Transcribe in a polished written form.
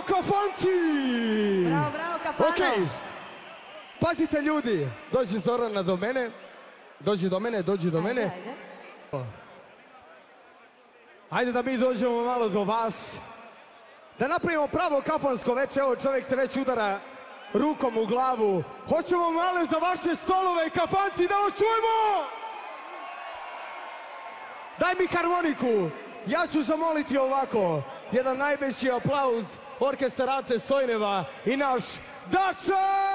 kafanci! Bravo, bravo, kafano! Okej. Pazite ljudi, dođi Zorana do mene. Dođi do mene. Ajde. Ajde da mi dođemo malo do vas. Da napravimo pravo kafansko večer. Evo čovjek se već udara rukom u glavu. Hoćemo malo za vaše stolove, kafanci, da vas čujemo! Daj mi harmoniku. Ja ću zamoliti ovako. Jedan najveći aplauz orkestra Ace Stojneva i naš Dača!